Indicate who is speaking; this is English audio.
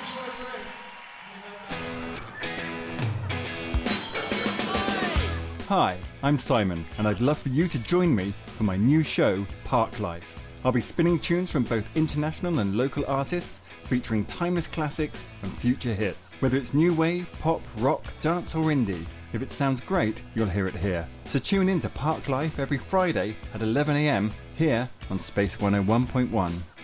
Speaker 1: Hi, I'm Simon, and I'd love for you to join me for my new show, Park Life. I'll be spinning tunes from both international and local artists, featuring timeless classics and future hits. Whether it's new wave, pop, rock, dance or indie, if it sounds great, you'll hear it here. So tune in to Park Life every Friday at 11 AM here on Space 101.1.